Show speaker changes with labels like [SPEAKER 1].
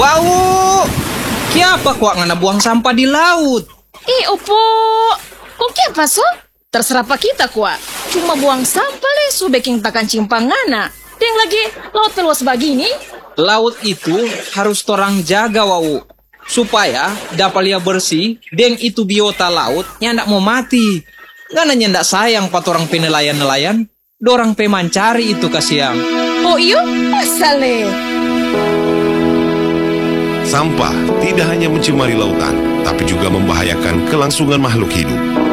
[SPEAKER 1] Wow, kiapa kuak ngana buang sampah di laut?
[SPEAKER 2] Opo, kok kiapa so? Terserah pak kita kuak. Cuma buang sampah le, so baking takan cimpangana. Deng lagi, laut peluas begini.
[SPEAKER 1] Laut itu harus torang jaga wau, supaya dapat lia bersih, deng itu biota laut nyandak mau mati. Ngana nyandak sayang pat orang penelayan-nelayan, dorang pemancari itu kasiang.
[SPEAKER 2] Oh iyo, masa le?
[SPEAKER 3] Sampah tidak hanya mencemari lautan, tapi juga membahayakan kelangsungan makhluk hidup.